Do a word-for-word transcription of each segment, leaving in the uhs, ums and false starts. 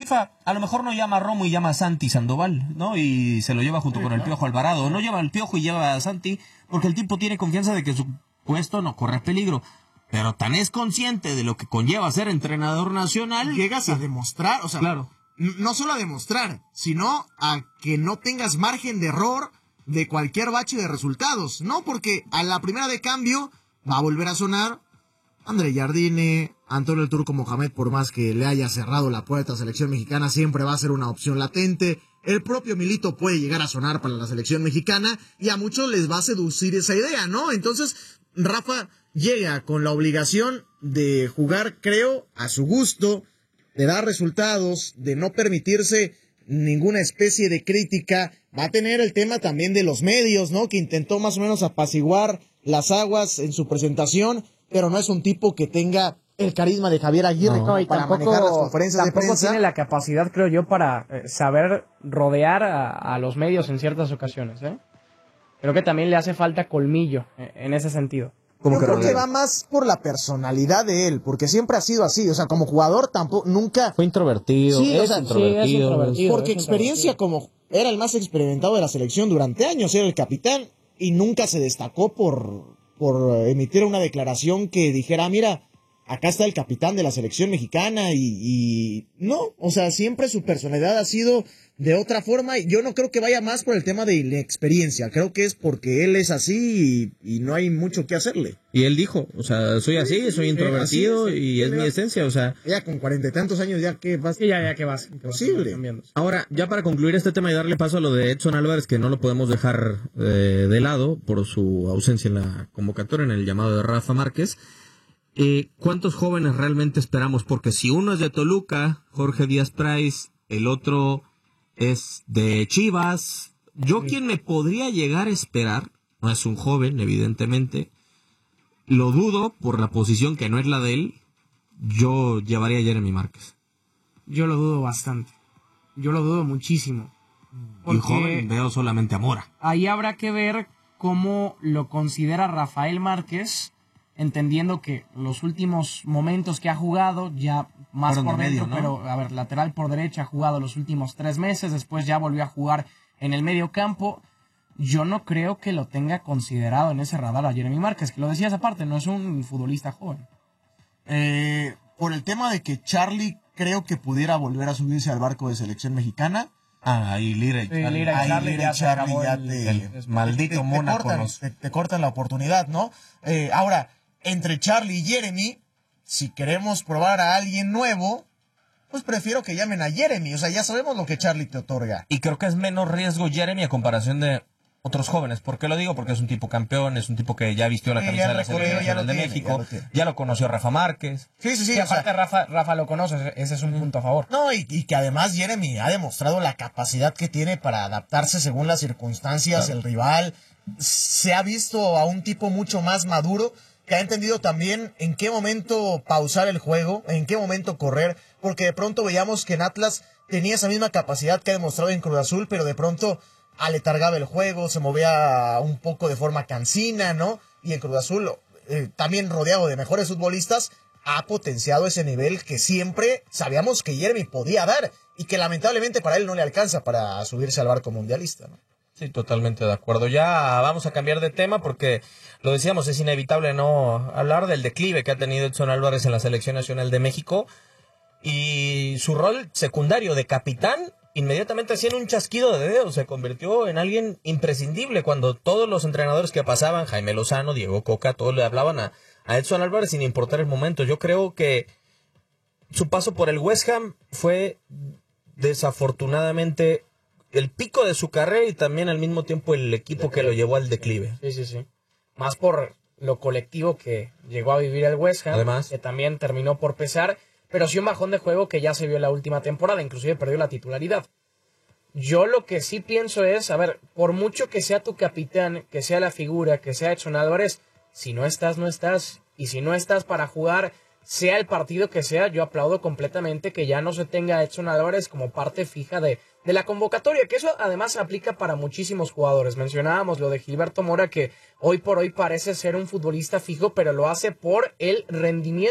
FIFA a lo mejor no llama a Romo y llama a Santi Sandoval, ¿no? Y se lo lleva junto sí, con el Piojo Alvarado. O no lleva al Piojo y lleva a Santi porque el tipo tiene confianza de que su puesto no corre peligro. Pero tan es consciente de lo que conlleva ser entrenador nacional. Llegas a demostrar, o sea, claro. no solo a demostrar, sino a que no tengas margen de error de cualquier bache de resultados, ¿no? Porque a la primera de cambio va a volver a sonar André Jardine, Antonio El Turco Mohamed, por más que le haya cerrado la puerta a la selección mexicana, siempre va a ser una opción latente. El propio Milito puede llegar a sonar para la selección mexicana y a muchos les va a seducir esa idea, ¿no? Entonces, Rafa llega con la obligación de jugar, creo, a su gusto, de dar resultados, de no permitirse ninguna especie de crítica. Va a tener el tema también de los medios, ¿no? Que intentó más o menos apaciguar las aguas en su presentación, pero no es un tipo que tenga el carisma de Javier Aguirre no, no, y para tampoco, manejar las conferencias de prensa. Tampoco tiene la capacidad, creo yo, para eh, saber rodear a, a los medios en ciertas ocasiones, ¿eh? Creo que también le hace falta colmillo eh, en ese sentido. Yo que creo que va más por la personalidad de él, porque siempre ha sido así, o sea, como jugador tampoco, nunca... Fue introvertido, sí, es, o sea, introvertido, sí, es introvertido. Porque es experiencia como era el más experimentado de la selección durante años, era el capitán, y nunca se destacó por, por emitir una declaración que dijera, mira, acá está el capitán de la selección mexicana, y, y no, o sea, siempre su personalidad ha sido de otra forma, y yo no creo que vaya más por el tema de la experiencia, creo que es porque él es así y, y no hay mucho que hacerle. Y él dijo, o sea, soy así, soy introvertido así es, y es mi esencia, o sea... Ya con cuarenta y tantos años, ya que vas... Sí, ya, ya que vas. Imposible. Ahora, ya para concluir este tema y darle paso a lo de Edson Álvarez, que no lo podemos dejar eh, de lado por su ausencia en la convocatoria, en el llamado de Rafa Márquez, eh, ¿cuántos jóvenes realmente esperamos? Porque si uno es de Toluca, Jorge Díaz Price, el otro es de Chivas, yo quien me podría llegar a esperar, no es un joven, evidentemente, lo dudo por la posición que no es la de él, yo llevaría a Jeremy Márquez. Yo lo dudo bastante, yo lo dudo muchísimo. Y joven veo solamente a Mora. Ahí habrá que ver cómo lo considera Rafael Márquez, entendiendo que los últimos momentos que ha jugado, ya más Fueron por de dentro, medio, ¿no? pero a ver, lateral por derecha ha jugado los últimos tres meses, después ya volvió a jugar en el medio campo. Yo no creo que lo tenga considerado en ese radar a Jeremy Márquez, que lo decías aparte, no es un futbolista joven. Eh, por el tema de que Charlie creo que pudiera volver a subirse al barco de selección mexicana. Ah, ahí Lira y Sí, Charlie. Lira y Ahí Charlie Lira ya y se Charlie acabó ya el- te, el te- maldito te- te Mónaco cortan, nos- te, te cortan la oportunidad, ¿no? Eh, ahora, entre Charlie y Jeremy, si queremos probar a alguien nuevo, pues prefiero que llamen a Jeremy. O sea, ya sabemos lo que Charlie te otorga. Y creo que es menos riesgo Jeremy a comparación de otros jóvenes. ¿Por qué lo digo? Porque es un tipo campeón, es un tipo que ya vistió la Sí, camisa ya de la recorrido, Selección ya lo Nacional de tiene, México, ya lo tiene. ya lo conoció Rafa Márquez. Sí, sí, sí. Sí, o sea, aparte Rafa, Rafa lo conoce, ese es un punto a favor. no, y, y que además Jeremy ha demostrado la capacidad que tiene para adaptarse según las circunstancias, Claro. el rival. Se ha visto a un tipo mucho más maduro, que ha entendido también en qué momento pausar el juego, en qué momento correr, porque de pronto veíamos que en Atlas tenía esa misma capacidad que ha demostrado en Cruz Azul, pero de pronto aletargaba el juego, se movía un poco de forma cansina, ¿no? Y en Cruz Azul, eh, también rodeado de mejores futbolistas, ha potenciado ese nivel que siempre sabíamos que Jeremy podía dar y que lamentablemente para él no le alcanza para subirse al barco mundialista, ¿no? Sí, totalmente de acuerdo. Ya vamos a cambiar de tema porque, lo decíamos, es inevitable no hablar del declive que ha tenido Edson Álvarez en la Selección Nacional de México y su rol secundario de capitán. Inmediatamente haciendo un chasquido de dedos, se convirtió en alguien imprescindible cuando todos los entrenadores que pasaban, Jaime Lozano, Diego Coca, todos le hablaban a, a Edson Álvarez sin importar el momento. Yo creo que su paso por el West Ham fue desafortunadamente el pico de su carrera y también al mismo tiempo el equipo que lo llevó al declive. Sí, sí, sí. Más por lo colectivo que llegó a vivir el West Ham, Además, que también terminó por pesar, pero sí un bajón de juego que ya se vio en la última temporada, inclusive perdió la titularidad. Yo lo que sí pienso es, a ver, por mucho que sea tu capitán, que sea la figura, que sea Edson Álvarez, si no estás, no estás. Y si no estás para jugar, sea el partido que sea, yo aplaudo completamente que ya no se tenga a Edson Álvarez como parte fija de, de la convocatoria, que eso además aplica para muchísimos jugadores. Mencionábamos lo de Gilberto Mora, que hoy por hoy parece ser un futbolista fijo, pero lo hace por el rendimiento.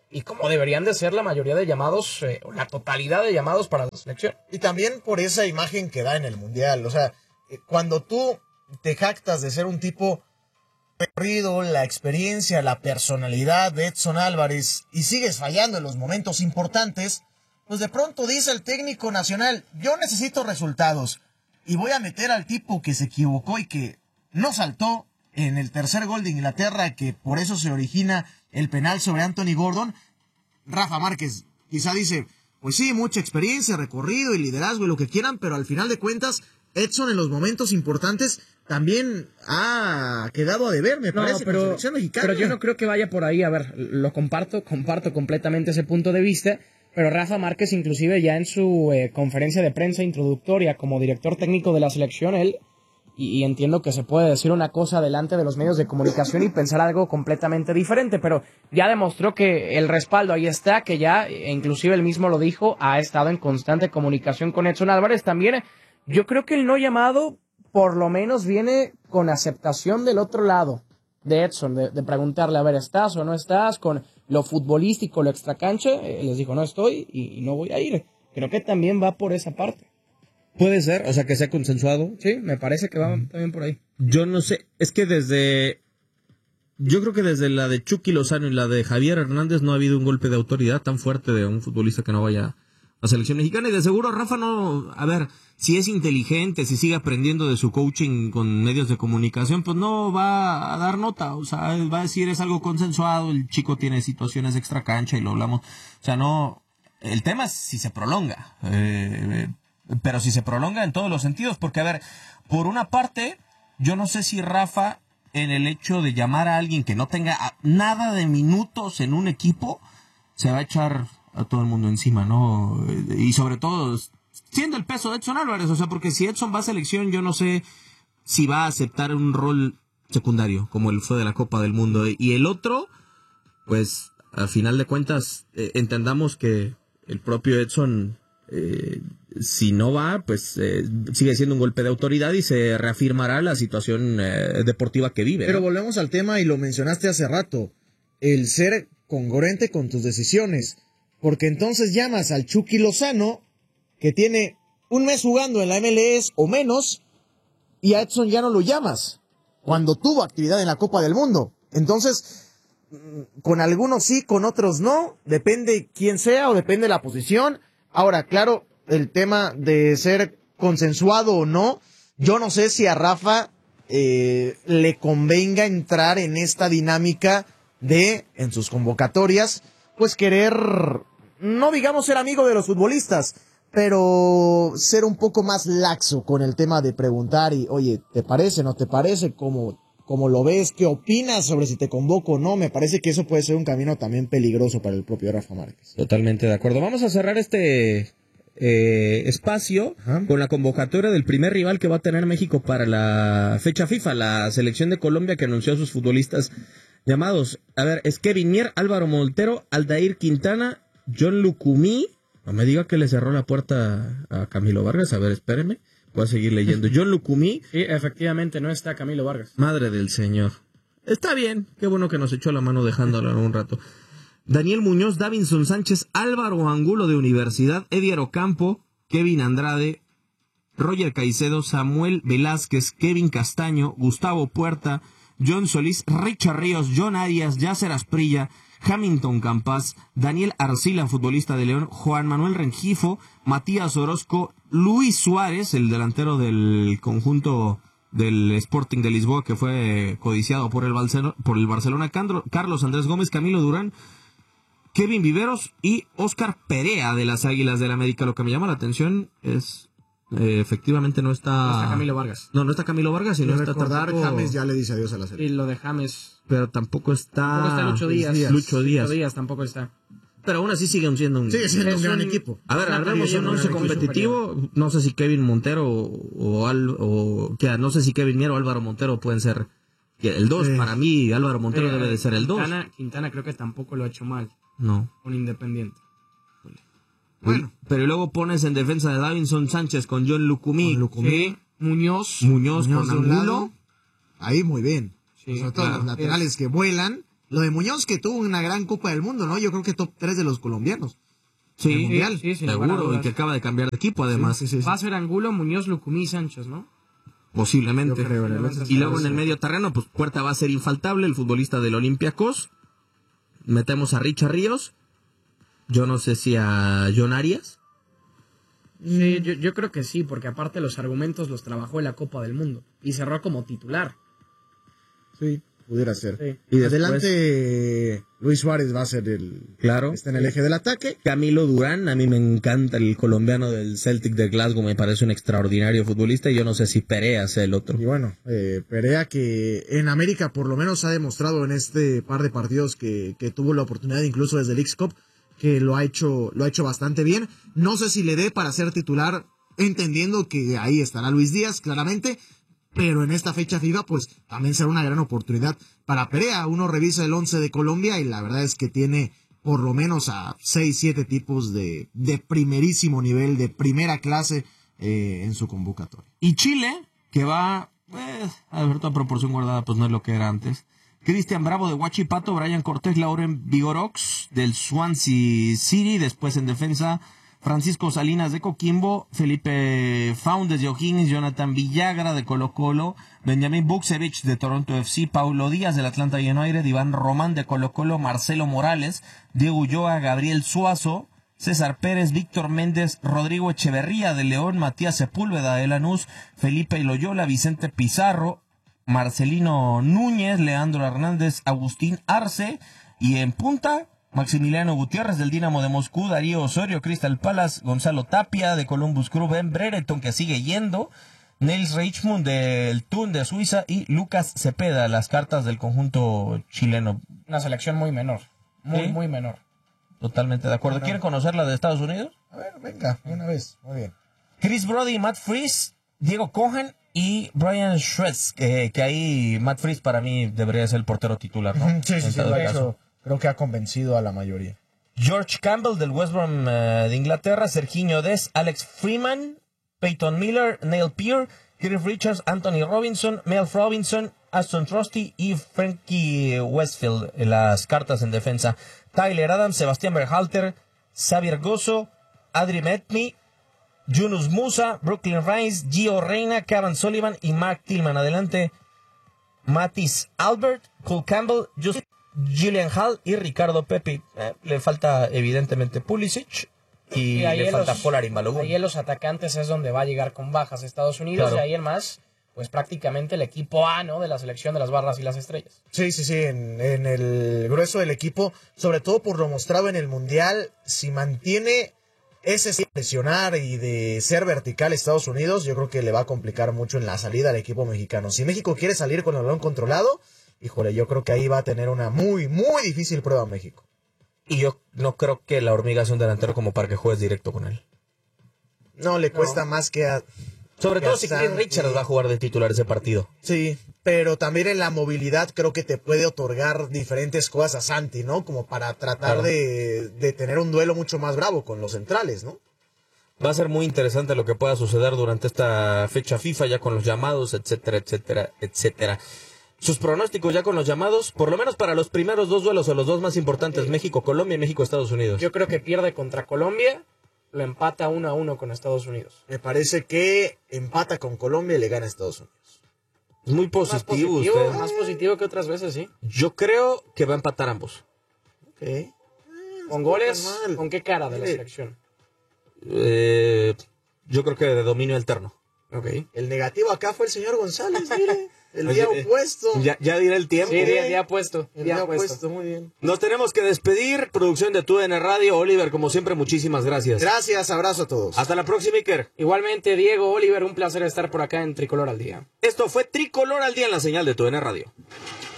y como deberían de ser la mayoría de llamados, eh, la totalidad de llamados para la selección. Y también por esa imagen que da en el Mundial. O sea, cuando tú te jactas de ser un tipo recorrido, la experiencia, la personalidad de Edson Álvarez y sigues fallando en los momentos importantes, pues de pronto dice el técnico nacional, yo necesito resultados y voy a meter al tipo que se equivocó y que no saltó en el tercer gol de Inglaterra, que por eso se origina el penal sobre Anthony Gordon. Rafa Márquez quizá dice, pues sí, mucha experiencia, recorrido y liderazgo y lo que quieran, pero al final de cuentas, Edson en los momentos importantes también ha quedado a deber, me No, parece, pero, con la selección mexicana. pero yo no creo que vaya por ahí. A ver, lo comparto, comparto completamente ese punto de vista, pero Rafa Márquez inclusive ya en su eh, conferencia de prensa introductoria como director técnico de la selección, él, y, y entiendo que se puede decir una cosa delante de los medios de comunicación y pensar algo completamente diferente, pero ya demostró que el respaldo ahí está, que ya, e inclusive él mismo lo dijo, ha estado en constante comunicación con Edson Álvarez. También yo creo que el no llamado por lo menos viene con aceptación del otro lado de Edson, de, de preguntarle, a ver, ¿estás o no estás? Con lo futbolístico, lo extracancha, eh, les dijo, no estoy y, y no voy a ir. Creo que también va por esa parte. Puede ser, o sea, que sea consensuado. Sí, me parece que va también por ahí. Yo no sé, es que desde... Yo creo que desde la de Chucky Lozano y la de Javier Hernández no ha habido un golpe de autoridad tan fuerte de un futbolista que no vaya a la selección mexicana. Y de seguro Rafa no... A ver, si es inteligente, si sigue aprendiendo de su coaching con medios de comunicación, pues no va a dar nota. O sea, va a decir es algo consensuado, el chico tiene situaciones extra cancha y lo hablamos. O sea, no... El tema es si se prolonga. Eh... Pero si se prolonga en todos los sentidos, porque a ver, por una parte, yo no sé si Rafa, en el hecho de llamar a alguien que no tenga nada de minutos en un equipo, se va a echar a todo el mundo encima, ¿no? Y sobre todo, siendo el peso de Edson Álvarez, o sea, porque si Edson va a selección, yo no sé si va a aceptar un rol secundario, como el fue de la Copa del Mundo. Y el otro, pues, al final de cuentas, eh, entendamos que el propio Edson... Eh, si no va, pues eh, sigue siendo un golpe de autoridad y se reafirmará la situación eh, deportiva que vive. Pero ¿no? volvemos al tema y lo mencionaste hace rato, el ser congruente con tus decisiones, porque entonces llamas al Chucky Lozano, que tiene un mes jugando en la M L S o menos, y a Edson ya no lo llamas, cuando tuvo actividad en la Copa del Mundo. Entonces, con algunos sí, con otros no, depende quién sea o depende la posición. Ahora, claro, el tema de ser consensuado o no, yo no sé si a Rafa eh, le convenga entrar en esta dinámica de, en sus convocatorias, pues querer, no digamos ser amigo de los futbolistas, pero ser un poco más laxo con el tema de preguntar y, oye, ¿te parece, no te parece? ¿Cómo, cómo lo ves? ¿Qué opinas sobre si te convoco o no? Me parece que eso puede ser un camino también peligroso para el propio Rafa Márquez. Totalmente de acuerdo. Vamos a cerrar este eh, espacio Ajá. con la convocatoria del primer rival que va a tener México para la fecha FIFA, la selección de Colombia, que anunció a sus futbolistas llamados. A ver, es Kevin Mier, Álvaro Montero, Aldair Quintana, John Lucumí. No me diga que le cerró la puerta a Camilo Vargas. A ver, espéreme. Voy a seguir leyendo. John Lucumí. Sí, efectivamente, no está Camilo Vargas. Madre del Señor. Está bien. Qué bueno que nos echó la mano dejándolo un rato. Daniel Muñoz, Davinson Sánchez, Álvaro Angulo de Universidad, Edier Ocampo, Kevin Andrade, Roger Caicedo, Samuel Velázquez, Kevin Castaño, Gustavo Puerta, John Solís, Richard Ríos, John Arias, Yasser Asprilla, Hamilton Campas, Daniel Arcila, futbolista de León, Juan Manuel Rengifo, Matías Orozco, Luis Suárez, el delantero del conjunto del Sporting de Lisboa, que fue codiciado por el, Barcelona, por el Barcelona, Carlos Andrés Gómez, Camilo Durán, Kevin Viveros y Óscar Perea de las Águilas del América. Lo que me llama la atención es eh, efectivamente no está... No está Camilo Vargas. No, no está Camilo Vargas y no está tampoco... James ya le dice adiós a la serie. Y lo de James... Pero tampoco está... Tampoco está Lucho Díaz. Díaz. Lucho Díaz. Lucho Díaz tampoco está. Pero aún así siguen siendo un... Sigue siendo es un gran un... equipo. A ver, Una hablemos de un once competitivo. No sé si Kevin Montero o... o, Al, o que, no sé si Kevin Mier o Álvaro Montero pueden ser el dos. Sí. Para mí, Álvaro Montero eh, debe de ser el dos. Quintana, Quintana creo que tampoco lo ha hecho mal. No. Con Independiente. Bueno. Pero luego pones en defensa de Davinson Sánchez con John Lucumí. Con Lucumí. Sí. Muñoz. Muñoz, Muñoz con de Angulo. Ahí muy bien. Sí, sobre todo claro. Los laterales es... que vuelan Lo de Muñoz, que tuvo una gran Copa del Mundo, ¿no? Yo creo que top tres de los colombianos. Sí, el mundial. Sí, sin lugar a seguro, y dudas. que acaba de cambiar de equipo además. Sí, sí, sí, sí. Va a ser Angulo, Muñoz, Lucumí y Sánchez, ¿no? Posiblemente. Yo creo, en el- Y luego en el medio terreno, pues Puerta va a ser infaltable, el futbolista del Olympiacos. Metemos a Richard Ríos. Yo no sé si a John Arias. Sí, yo, yo creo que sí, porque aparte los argumentos los trabajó en la Copa del Mundo y cerró como titular. Sí, pudiera ser. Sí. Y Después- adelante, Luis Suárez va a ser el... Claro. Está en el eje del ataque. Camilo Durán, a mí me encanta el colombiano del Celtic de Glasgow, me parece un extraordinario futbolista y yo no sé si Perea sea el otro. Y bueno, eh, Perea, que en América por lo menos ha demostrado en este par de partidos que, que tuvo la oportunidad, incluso desde el X-Cup, que lo ha hecho lo ha hecho bastante bien. No sé si le dé para ser titular, entendiendo que ahí estará Luis Díaz, claramente, pero en esta fecha FIFA, pues también será una gran oportunidad para Perea. Uno revisa el once de Colombia y la verdad es que tiene por lo menos a seis, siete tipos de, de primerísimo nivel, de primera clase eh, en su convocatoria. Y Chile, que va, pues, a ver, toda proporción guardada, pues no es lo que era antes. Cristian Bravo de Huachipato, Brian Cortés, Lauren Vigorox del Swansea City, después en defensa Francisco Salinas de Coquimbo, Felipe Faundes de O'Higgins, Jonathan Villagra de Colo Colo, Benjamín Buksevich de Toronto F C, Paulo Díaz del Atlanta United, Iván Román de Colo Colo, Marcelo Morales, Diego Ulloa, Gabriel Suazo, César Pérez, Víctor Méndez, Rodrigo Echeverría de León, Matías Sepúlveda de Lanús, Felipe Loyola, Vicente Pizarro, Marcelino Núñez, Leandro Hernández, Agustín Arce, y en punta, Maximiliano Gutiérrez del Dinamo de Moscú, Darío Osorio, Crystal Palace, Gonzalo Tapia de Columbus Crew, Ben Brereton, que sigue yendo, Nils Reichmund del Thun de Suiza y Lucas Cepeda, las cartas del conjunto chileno. Una selección muy menor, muy, ¿Sí? muy menor. Totalmente de acuerdo. ¿Quieren conocer la de Estados Unidos? A ver, venga, una vez, muy bien. Chris Brody, Matt Freese, Diego Cohen y Brian Schretz, que, que ahí Matt Freese para mí debería ser el portero titular, ¿no? Sí, sí, En sí, todo lo ha caso. hecho. Creo que ha convencido a la mayoría. George Campbell del West Brom eh, de Inglaterra, Serginho Dest, Alex Freeman, Peyton Miller, Neil Peart, Cliff Richards, Anthony Robinson, Mel Robinson, Aston Trusty y Frankie Westfield, en las cartas en defensa. Tyler Adams, Sebastián Berhalter, Xavier Gozo, Adri Metni, Yunus Musa, Brooklyn Rice, Gio Reyna, Kevin Sullivan y Mark Tillman. Adelante, Matis Albert, Cole Campbell, Just Julian Hall y Ricardo Pepi. Eh, le falta evidentemente Pulisic y, ahí le en falta los- Polarin Balogun. Ahí en los atacantes es donde va a llegar con bajas Estados Unidos, Claro. y ahí en más, pues prácticamente el equipo A, ¿no? De la selección de las barras y las estrellas. Sí, sí, sí, en, en el grueso del equipo, sobre todo por lo mostrado en el Mundial, si mantiene ese de presionar y de ser vertical Estados Unidos, yo creo que le va a complicar mucho en la salida al equipo mexicano. Si México quiere salir con el balón controlado, híjole, yo creo que ahí va a tener una muy, muy difícil prueba México. Y yo no creo que la hormiga sea un delantero como para que juegues directo con él. No, le cuesta más que a... Sobre que todo a si Chris Santi. Richards va a jugar de titular ese partido. Sí, pero también en la movilidad creo que te puede otorgar diferentes cosas a Santi, ¿no? Como para tratar Claro. de, de tener un duelo mucho más bravo con los centrales, ¿no? Va a ser muy interesante lo que pueda suceder durante esta fecha FIFA, ya con los llamados, etcétera, etcétera, etcétera. Sus pronósticos ya con los llamados, por lo menos para los primeros dos duelos o los dos más importantes, México-Colombia y México-Estados Unidos. Yo creo que pierde contra Colombia, lo empata uno a uno con Estados Unidos. Me parece que empata con Colombia y le gana a Estados Unidos. Es muy Más positivo, positivo, usted. más positivo que otras veces, sí. Yo creo que va a empatar ambos. Ok. Con No goles, está mal. ¿con qué cara de la Mire, selección? Eh, yo creo que de dominio alterno. Ok. El negativo acá fue el señor González, mire. El Oye, día eh, opuesto. Ya, ya diré el tiempo. Sí, día, día puesto. El Día día puesto. opuesto, muy bien. Nos tenemos que despedir. Producción de T U D N Radio. Oliver, como siempre, muchísimas gracias. Gracias, abrazo a todos. Hasta la próxima, Iker. Igualmente, Diego, Oliver, un placer estar por acá en Tricolor al Día. Esto fue Tricolor al Día en la señal de T U D N Radio.